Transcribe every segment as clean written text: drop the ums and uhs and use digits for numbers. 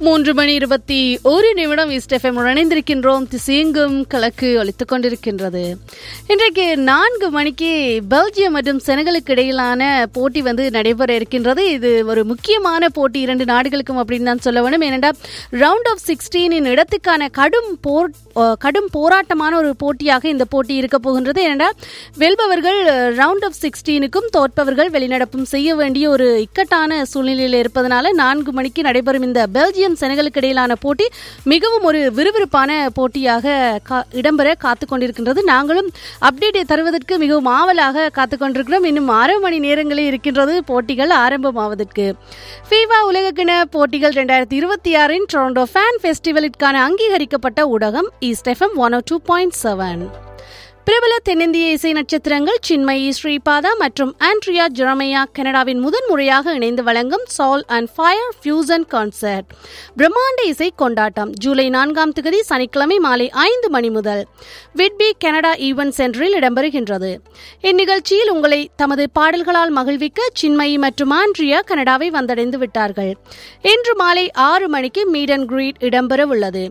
3:21 east FM இணைந்திருக்கின்றோம். திசையெங்கும் கிழக்கு ஒலித்துக் கொண்டிருக்கின்றது. இன்றைக்கு 4 மணிக்கு பெல்ஜியம் மற்றும் செனகலுக்கு இடையிலான போட்டி நடைபெற இருக்கின்றது. இது ஒரு முக்கியமான போட்டி 2 நாடுகளுக்கும் அப்படின்னு தான் சொல்ல வேண்டும். ஏனென்றால் ரவுண்ட் ஆஃப் 16 இடத்துக்கான கடும் போராட்டமான ஒரு போட்டியாக இந்த போட்டி இருக்க போகின்றது. ஏனென்றால் வெல்பவர்கள் ரவுண்ட் ஆஃப் 16க்கும் தோற்பவர்கள் வெளிநடப்பும் செய்ய வேண்டிய ஒரு இக்கட்டான சூழ்நிலையில் இருப்பதனால 4 மணிக்கு நடைபெறும் இந்த பெல்ஜியம் செனகலுக்கு இடையிலான போட்டி மிகவும் ஒரு விறுவிறுப்பான போட்டியாக இடம்பெற காத்துக் கொண்டிருக்கின்றது. நாங்களும் அப்டேட்டை தருவதற்கு மிகவும் ஆவலாக காத்துக் கொண்டிருக்கிறோம். இன்னும் 1/2 மணி நேரங்களே இருக்கின்றது போட்டிகள் ஆரம்பமாவதற்கு. ஃபீவா உலகக்கிண போட்டிகள் 2026 டொரண்டோ ஃபேன் ஃபெஸ்டிவலுக்கான அங்கீகரிக்கப்பட்ட ஊடகம் ஈஸ்ட் எஃப்எம் 102.7. பிரபல தென்னிந்திய இசை நட்சத்திரங்கள் சின்மயி ஸ்ரீபாதா மற்றும் ஆண்ட்ரியா ஜெரமையா கனடாவின் முதன்முறையாக இணைந்து வழங்கும் சால் அண்ட் ஃபயர் ஃபியூசன் கான்சர்ட் பிரம்மாண்ட இசை கொண்டாட்டம் ஜூலை 4 சனிக்கிழமை மாலை 5 மணி முதல் விட்பி கனடா ஈவென்ட் சென்டரில் இடம்பெறுகின்றது. இந்நிகழ்ச்சியில் உங்களை தமது பாடல்களால் மகிழ்விக்க சின்மயி மற்றும் ஆண்ட்ரியா கனடாவை வந்தடைந்து விட்டார்கள். இன்று மாலை 6 மணிக்கு மீட் அண்ட் கிரீட் இடம்பெற உள்ளது.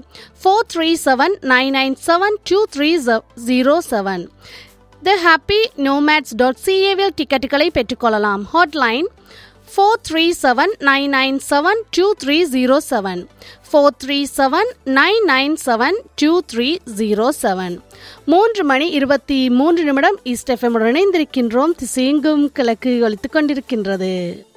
437-997-2307 The Happy Nomads.ca-வில் டிக்கெட்டுகளை பெற்றுக்கொள்ளலாம். ஹாட்லைன் 437-997-2307 437-997-2307. 3:23 ஈஸ்ட் எஃப்எம் இணைந்திருக்கின்றோம். திசையெங்கும் கிழக்கு ஒலித்துக் கொண்டிருக்கின்றது.